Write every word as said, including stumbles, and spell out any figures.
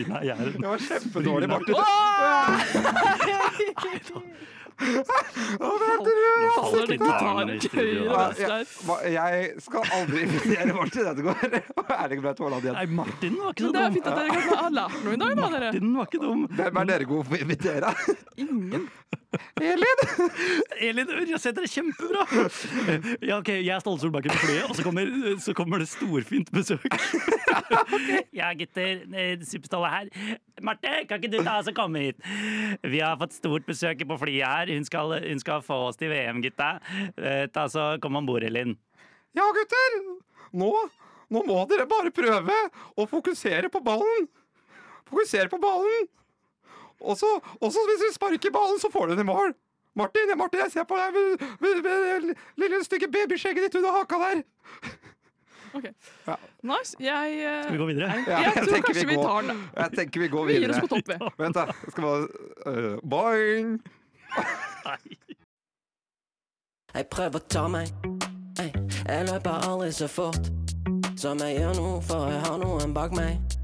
Nei, jeg er Det var kjempedårlig, Martin. Nå falt litt barn i studio. Ja, jeg, jeg skal aldri invitere Martin Ødegaard og Erling Braut Haaland igjen. Nei, Martin var ikke så Det er dum. fint at dere kanskje har lært noe i dag, da, dere. Martin var ikke dum. Hvem er dere gode for å invitere? Ingen. Elin! Elin Ørjasæter er kjempebra. Ja, ok, jeg er Ståle Solbakken på flyet, og så kommer, så kommer det storfint besøk. Ja, gutter, Superståle her. Marte, kan ikke du ta oss og komme hit? Vi har fått stort besøk på flyet her. Hun skal, hun skal få oss til V M, gutta. Ta så kom om bord, Elin. Ja, gutter! Nå, nå må dere bare prøve å fokusere på ballen. Fokusere på ballen. Og så, og så hvis vi sparker ballen, så får du den i mål. Martin, Martin, jeg ser på deg med, med, med, med lille stygge babyskjegget ditt under haka der. Ok, Ja. nice. Jeg, eh, Skal vi gå videre? jeg, Ja, jeg, jeg tror tenker kanskje vi vi går. tar den. Jeg tenker vi går Vi gir oss videre. på topp, vi. Vent da, jeg skal bare... Uh, boing! Jeg prøver å ta meg Ey, jeg løper aldri så fort Som jeg gjør nå, for jeg har noen bak meg